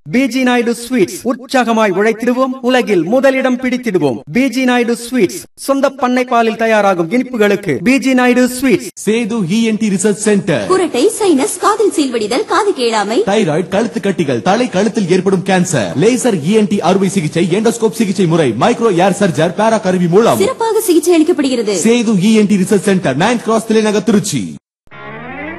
PG Naidu sweets, உற்சாகமாய் உழைத்திடுவோம், உலகில் முதலிடம் பிடித்திடுவோம். பிஜி நாயுடு ஸ்வீட்ஸ், சொந்த பண்ணை பாலில் தயாராகும் இனிப்புகளுக்கு PG Naidu sweets. Setu ENT research centre. குரட்டை, சைனஸ், காதில் சீல்வடிதல், காது கேளாமை, தைராய்டு, கழுத்து கட்டிகள், தலை கழுத்தில் ஏற்படும் கேன்சர், லேசர் இஎன்டி அறுவை சிகிச்சை, எண்டோஸ்கோப் சிகிச்சை முறை, மைக்ரோ ஏர் சர்ஜர், பேரா கருவி மூலம் சிறப்பாக சிகிச்சை அளிக்கப்படுகிறது. Setu ENT research centre, 9th cross, தலைநகர், திருச்சி.